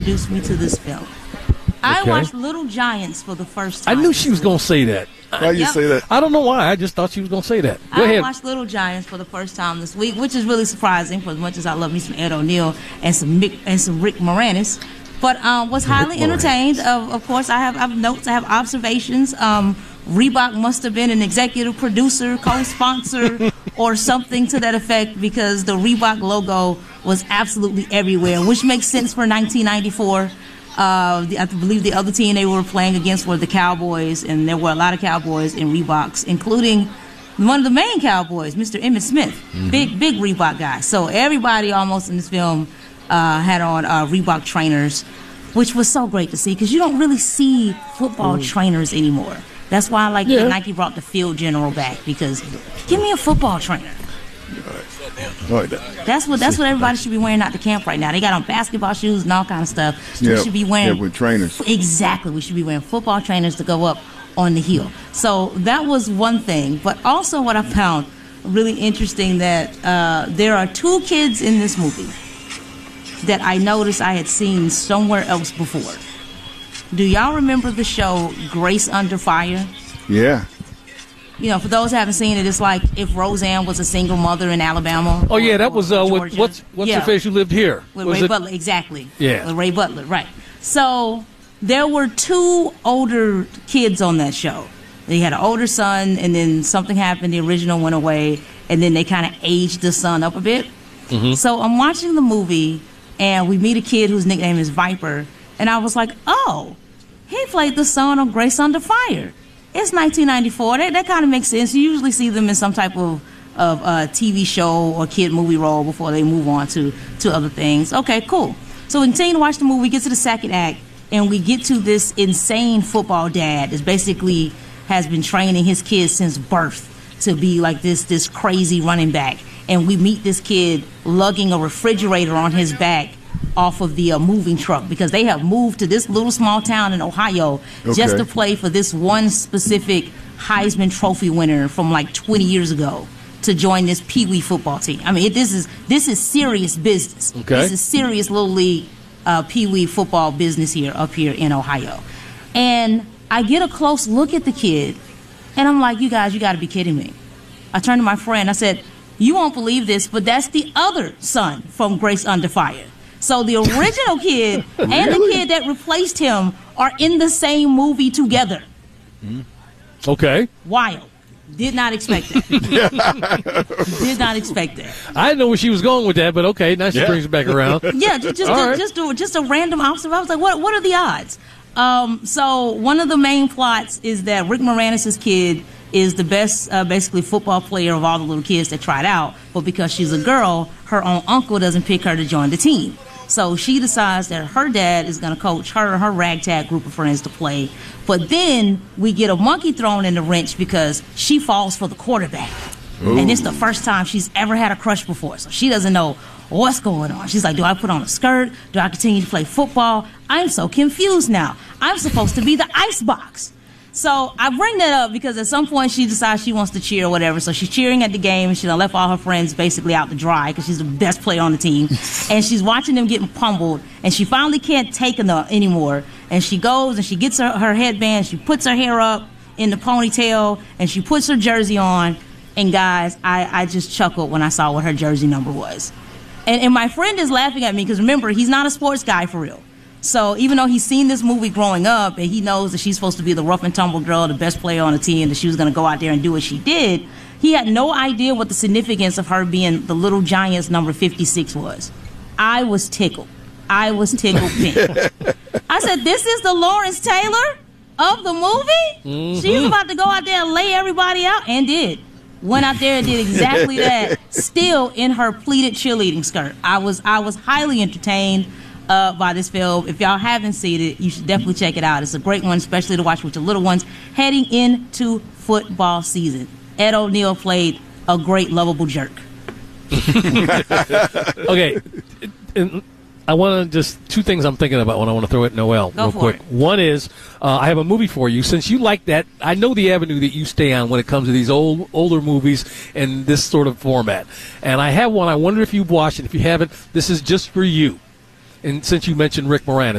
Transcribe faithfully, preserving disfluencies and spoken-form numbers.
introduced me to this film. I Okay. watched Little Giants for the first time. I knew she was going to say that. Why you Yep. say that? I don't know why. I just thought she was going to say that. Go I ahead. watched Little Giants for the first time this week, which is really surprising for as much as I love me some Ed O'Neill and some Mick, and some Rick Moranis. But um, was highly Moranis. entertained. Of, of course, I have, I have notes, I have observations. Um, Reebok must have been an executive producer, co-sponsor, or something to that effect, because the Reebok logo was absolutely everywhere, which makes sense for nineteen ninety-four. Uh, the, I believe the other team they were playing against were the Cowboys, and there were a lot of Cowboys in Reeboks, including one of the main Cowboys, Mister Emmitt Smith, Mm-hmm. big, big Reebok guy. So everybody almost in this film uh, had on uh, Reebok trainers, which was so great to see, because you don't really see football trainers anymore. That's why I like Yeah. that Nike brought the field general back, because give me a football trainer. Like that. That's what that's what everybody should be wearing out to camp right now. They got on basketball shoes and all kind of stuff. So Yeah, we should be wearing yeah, with trainers. Exactly, we should be wearing football trainers to go up on the hill. So that was one thing. But also, what I found really interesting, that uh, there are two kids in this movie that I noticed I had seen somewhere else before. Do y'all remember the show Grace Under Fire? Yeah. You know, for those who haven't seen it, it's like if Roseanne was a single mother in Alabama. Oh, yeah, or- that was, or uh, with, Georgia. what's, what's Yeah. her face who lived here? With Was Ray it- Butler, exactly. Yeah. With Ray Butler, right. So there were two older kids on that show. They had an older son, and then something happened. The original went away, and then they kind of aged the son up a bit. Mm-hmm. So I'm watching the movie, and we meet a kid whose nickname is Viper, and I was like, oh, he played the son of Grace Under Fire. It's nineteen ninety-four. That, that kind of makes sense. You usually see them in some type of, of uh, T V show or kid movie role before they move on to, to other things. Okay, cool. So we continue to watch the movie. We get to the second act, and we get to this insane football dad that basically has been training his kids since birth to be like this, this crazy running back. And we meet this kid lugging a refrigerator on his back off of the uh, moving truck, because they have moved to this little small town in Ohio just Okay. to play for this one specific Heisman Trophy winner from like twenty years ago to join this Pee Wee football team. I mean, it, this is this is serious business. Okay. This is serious little league uh, Pee Wee football business here up here in Ohio. And I get a close look at the kid, and I'm like, you guys, you got to be kidding me. I turned to my friend. I said, you won't believe this, but that's the other son from Grace Under Fire. So the original kid and the Really? kid that replaced him are in the same movie together. Okay. Wild. Did not expect that. Did not expect that. I didn't know where she was going with that, but okay, now she Yeah. brings it back around. Yeah, just just, All just, right. just, a, just a random observation. I was like, what what are the odds? Um, so one of the main plots is that Rick Moranis' kid is the best, uh, basically, football player of all the little kids that tried out. But because she's a girl, her own uncle doesn't pick her to join the team. So she decides that her dad is going to coach her and her ragtag group of friends to play. But then we get a monkey thrown in the wrench because she falls for the quarterback. And it's the first time she's ever had a crush before. So she doesn't know what's going on. She's like, do I put on a skirt? Do I continue to play football? I'm so confused now. I'm supposed to be the icebox. So I bring that up because at some point she decides she wants to cheer or whatever. So she's cheering at the game. She done left all her friends basically out to dry because she's the best player on the team. And she's watching them getting pummeled. And she finally can't take it anymore. And she goes and she gets her, her headband. She puts her hair up in the ponytail. And she puts her jersey on. And guys, I, I just chuckled when I saw what her jersey number was. And, and my friend is laughing at me because remember, he's not a sports guy for real. So even though he's seen this movie growing up and he knows that she's supposed to be the rough and tumble girl, the best player on the team, that she was going to go out there and do what she did, he had no idea what the significance of her being the Little Giants number fifty-six was. I was tickled. I was tickled pink. I said, this is the Lawrence Taylor of the movie? Mm-hmm. She was about to go out there and lay everybody out, and did. Went out there and did exactly that, still in her pleated cheerleading skirt. I was I was highly entertained uh, by this film. If y'all haven't seen it, you should definitely check it out. It's a great one, especially to watch with your little ones heading into football season. Ed O'Neill played a great, lovable jerk. Okay. And I want to just two things I'm thinking about when I want to throw at Noelle Go real for quick. it. One is uh, I have a movie for you. Since you like that, I know the avenue that you stay on when it comes to these old older movies and this sort of format. And I have one. I wonder if you've watched it. If you haven't, this is just for you. And since you mentioned Rick Moranis,